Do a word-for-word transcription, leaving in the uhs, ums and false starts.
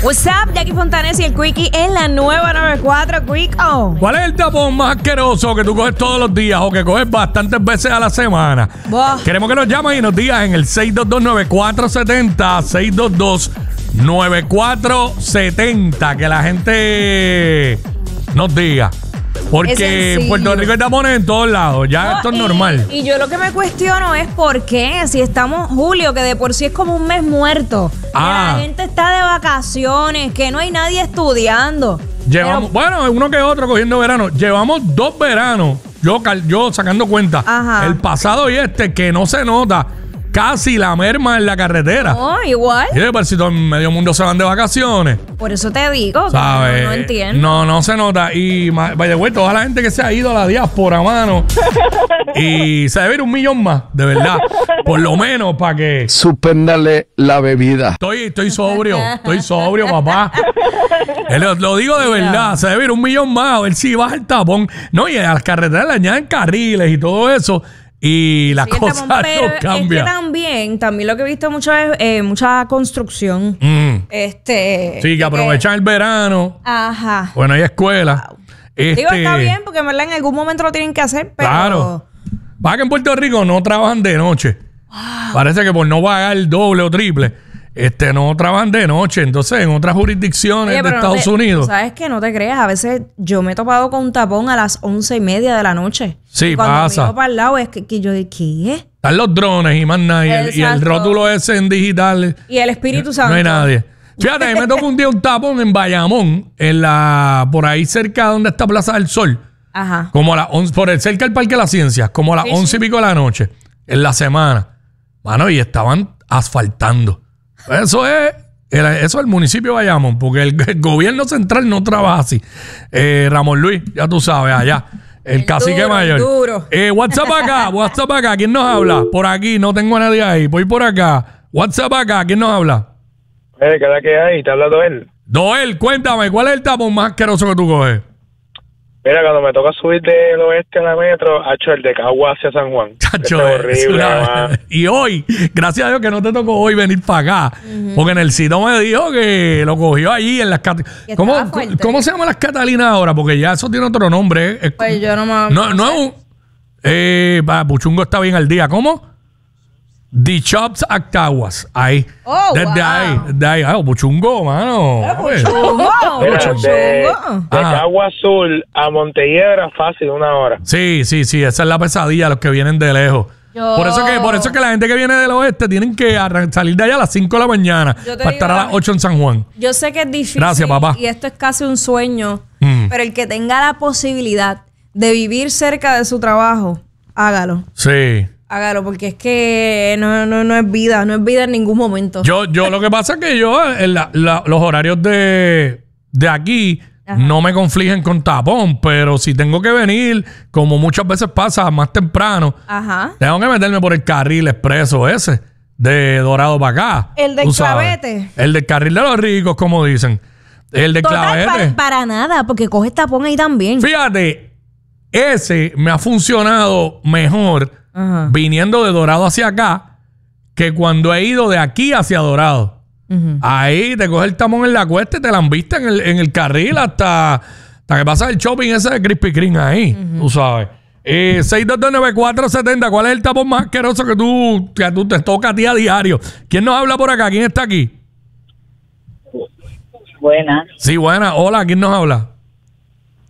What's up, Jackie Fontanes y el Quickie en la nueva noventa y cuatro, Quicko. ¿Cuál es el tapón más asqueroso que tú coges todos los días o que coges bastantes veces a la semana? Buah. Queremos que nos llamen y nos digas en el seis dos dos, nueve cuatro siete cero, seis dos dos, nueve cuatro siete cero, que la gente nos diga. Porque en Puerto Rico hay tapones en todos lados, ya no, esto es y, normal. Y yo lo que me cuestiono es por qué, si estamos julio, que de por sí es como un mes muerto, Ah. que la gente está de vacaciones, que no hay nadie estudiando. Llevamos, Pero, bueno, uno que otro cogiendo verano. Llevamos dos veranos, yo, cal- yo sacando cuenta, Ajá. el pasado y este, que no se nota casi la merma en la carretera. no, igual. Y de si todo el medio mundo se van de vacaciones, Por eso te digo, que ¿sabes? no, no entiendo. No, no se nota. Y, ma- by the way, toda la gente que se ha ido a la diáspora, mano. Y se debe ir un millón más, de verdad. Por lo menos para que... Suspéndale la bebida. Estoy, estoy sobrio, estoy sobrio, papá. Eh, Lo, lo digo de verdad, se debe ir un millón más a ver si baja el tapón. No, y a las carreteras le añaden carriles y todo eso. Y las Sí, el cosas tapón, pero no cambian. Es que también, también lo que he visto mucho es eh, mucha construcción. Mm. Este. Sí, que aprovechan el verano. Ajá. Bueno, hay escuela. Este, Digo, está bien, porque en verdad en algún momento lo tienen que hacer, pero. Claro. Para que en Puerto Rico no trabajan de noche. Parece que por no pagar el doble o triple, este, no trabajan de noche. Entonces, en otras jurisdicciones Oye, de pero no Estados te- Unidos. ¿Sabes qué? No te creas. A veces yo me he topado con un tapón a las once y media de la noche. Sí, y cuando pasa. miro para el lado es que, que yo de ¿qué? Están los drones y más nada. Y el, y el Exacto. rótulo ese en digital. Y el Espíritu Santo. No hay nadie. Fíjate, a mí me tocó un día un tapón en Bayamón, en la, por ahí cerca donde está Plaza del Sol. Ajá. Como a las once, por el cerca del Parque de las Ciencias, como a las Sí, once sí. y pico de la noche, en la semana. Mano, y estaban asfaltando. Eso es, el, eso es el municipio de Bayamón, porque el, el gobierno central no trabaja así. Eh, Ramón Luis, ya tú sabes, allá. El, El cacique duro, mayor. el duro. Eh, WhatsApp acá, WhatsApp acá. ¿Quién nos habla? Por aquí, no tengo a nadie ahí. Voy por acá. WhatsApp acá, ¿quién nos habla? Eh, ¿qué es la que hay? Te habla Doel. Doel, cuéntame, ¿cuál es el tapón más asqueroso que tú coges? Mira, cuando me toca subir del oeste a la metro, hacho el de Cagua hacia San Juan. Chacho, Eso es es horrible, una- man. Y hoy, gracias a Dios que no te tocó hoy venir para acá. Porque en el sitio me dijo que lo cogió allí en las Cat- Y ¿Cómo, estaba fuerte. ¿Cómo se llaman las Catalinas ahora? Porque ya eso tiene otro nombre. ¿eh? Es- Pues yo no me. no, no es un... Eh, va, Puchungo está bien al día. ¿Cómo? The Chops Actaguas. Ahí. Oh, desde wow. ahí. Desde ahí. Ah, Puchungo, mano. Oye. Chungo, Mira, mucho de, chungo. de Ajá. Cagua Azul a Montelledra, fácil, una hora. Sí, sí, sí, esa es la pesadilla, los que vienen de lejos. Yo- Por eso que, por eso que la gente que viene del oeste tienen que arran- salir de allá a las cinco de la mañana Yo te para digo estar a la- las ocho en San Juan. Yo sé que es difícil. Gracias, papá. Y esto es casi un sueño. Mm. Pero el que tenga la posibilidad de vivir cerca de su trabajo, hágalo. Sí. Hágalo, porque es que no, no, no es vida, no es vida en ningún momento. Yo, yo lo que pasa es que yo, en la- la- los horarios de, de aquí Ajá. no me confligen con tapón, pero si tengo que venir, como muchas veces pasa más temprano, Ajá. tengo que meterme por el carril expreso ese, de Dorado para acá. El del tú sabes. clavete. El del carril de los ricos, como dicen. El del Total, clavete. para, para nada, porque coge tapón ahí también. Fíjate, ese me ha funcionado mejor Ajá. viniendo de Dorado hacia acá que cuando he ido de aquí hacia Dorado. Ujú. Ahí te coge el tapón en la cuesta y te la embiste en el, en el carril hasta, hasta que pasa el shopping ese de Krispy Kreme ahí, tú sabes. Eh, seis dos dos, nueve cuatro siete cero, ¿cuál es el tapón más asqueroso que tú, que tú te toca a ti a diario? ¿Quién nos habla por acá? ¿Quién está aquí? Buenas. Sí, buena. Hola, ¿quién nos habla?